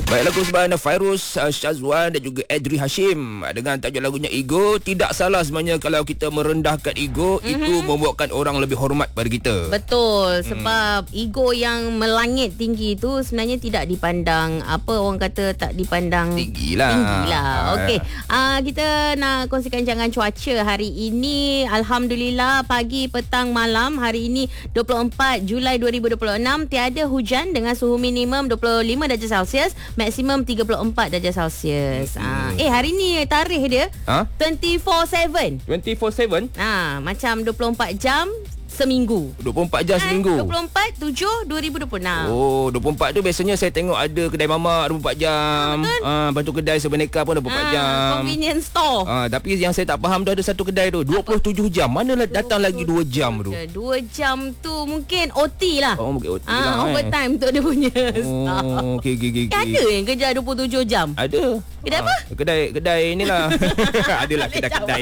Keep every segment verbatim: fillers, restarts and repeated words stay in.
Baik, lagu sebenarnya Fairuz uh, Syazwan dan juga Adri Hashim dengan tajuk lagunya Ego. Tidak salah sebenarnya kalau kita merendahkan ego, mm-hmm. itu membuatkan orang lebih hormat pada kita. Betul, sebab hmm. ego yang melangit tinggi itu sebenarnya tidak dipandang, apa orang kata, tak dipandang tinggilah. Tinggilah. Okey. Uh, kita nak kongsikan jangan cuaca hari ini. Alhamdulillah, pagi, petang, malam hari ini dua puluh empat Julai dua ribu dua puluh enam tiada hujan dengan suhu minimum dua puluh lima darjah Celsius, maksimum tiga puluh empat darjah Celsius. Hmm. Uh, eh hari ni tarikh dia ha? dua puluh empat tujuh. dua puluh empat tujuh? Ha, macam dua puluh empat jam seminggu. dua puluh empat jam seminggu. dua puluh empat tujuh dua ribu dua puluh enam. Oh, dua puluh empat tu biasanya saya tengok ada kedai mamak dua puluh empat jam. Ah, ha, lepas tu kedai Sebeneka pun dua puluh empat ha, jam. Convenience store. Ah, ha, tapi yang saya tak faham tu ada satu kedai tu dua puluh tujuh jam. Mana lah datang lagi dua jam tu? dua jam tu mungkin O T lah. Oh, mungkin O T ah, lah. Overtime eh. tu dia punya. Oh, okey okey okey. Ada yang kerja dua puluh tujuh jam? Ada. Kedai apa? Ha, kedai kedai inilah. Adalah kedai-kedai.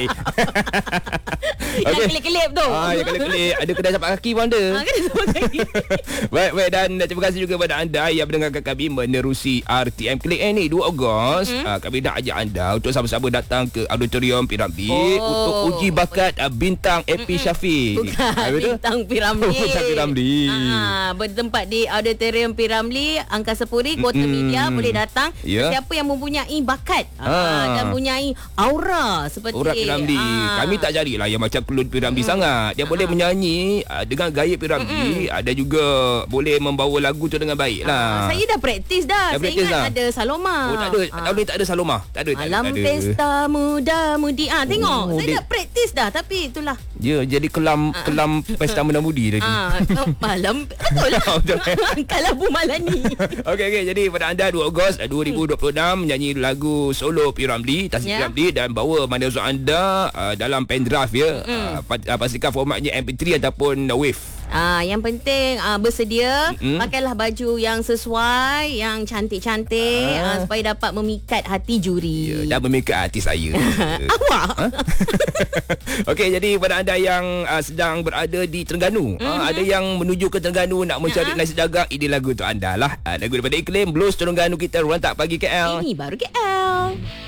Yang okay. kelip-kelip tu. Ah, yang kelip-kelip. Ada kedai sapak kaki pun ada. Ha, kedai sapak kaki. Baik, baik, dan terima kasih juga kepada anda yang mendengarkan kami menerusi R T M Click ni dua Ogos. Mm-hmm. Uh, kami nak ajak anda untuk sama-sama datang ke Auditorium P. Ramlee oh. untuk uji bakat uh, bintang Epi Syafiq. Bukan, bintang P. Ramlee. Bintang P. Ramlee. Ah, bertempat di Auditorium P. Ramlee, Angkasa Puri, Kota mm-hmm. Media. Boleh datang. Yeah. Siapa yang mempunyai bakat ah. Ah, dan mempunyai aura seperti aura P. Ramlee. Ah. Kami tak carilah yang macam klon P. Ramlee mm. sangat. Dia ah. boleh menyanyi uh, dengan gaya P. Ramlee. Ada juga boleh membawa lagu tu dengan baik lah. Ah, saya dah praktis dah. dah Saya ingat dah. Ada Saloma. Oh, tak ada. Ah. Tak boleh tak ada Saloma. Tak ada. Malam tak ada. pesta muda-mudi. Ah, tengok. Oh, saya dia... dah praktis dah. Tapi itulah. Ya, jadi kelam ah. kelam pesta muda-mudi tadi. Ah, malam. Betul lah. Kalau Bu Malani. Okey, okey. Jadi pada anda dua Ogos dua ribu dua puluh enam menyanyi lagu solo P. Ramlee, Tasik yeah. P. Ramlee, dan bawa manifesto anda uh, dalam pendrive ya. Mm. Uh, pastikan formatnya M P three ataupun wave. Ah, yang penting ah, bersedia, mm-hmm. pakailah baju yang sesuai, yang cantik-cantik ah. Ah, supaya dapat memikat hati juri. Ya, dan memikat hati saya. Awak. Ha? Okey, jadi pada anda yang uh, sedang berada di Terengganu, mm-hmm. uh, ada yang menuju ke Terengganu nak mencari uh-huh. nasi dagang, ini lagu untuk anda lah. Uh, lagu daripada Iklim Blues Terengganu kita, Ruantak Pagi K L. Ini baru K L.